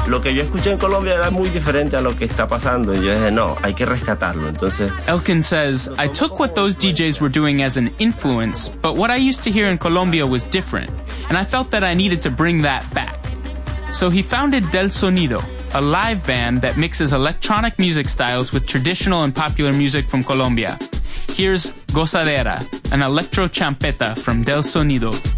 lo que yo escuché en Colombia era muy diferente a lo que está pasando. Y yo dije, no, hay que rescatarlo. Entonces, Elkin says, I took what those DJs were doing as an influence, but what I used to hear in Colombia was different, and I felt that I needed to bring that back. So he founded Del Sonido, a live band that mixes electronic music styles with traditional and popular music from Colombia. Here's Gozadera, an electro champeta from Del Sonido.